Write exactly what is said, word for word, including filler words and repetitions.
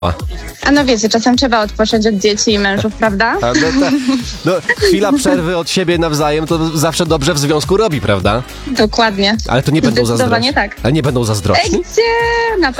A no wiecie, czasem trzeba odpocząć od dzieci i mężów, prawda? A no, ta, no, chwila przerwy od siebie nawzajem to zawsze dobrze w związku robi, prawda? Dokładnie. Ale to nie będą Zdecydowanie zazdrośni. tak. Ale nie będą Ej, zazdrosni? gdzie? Na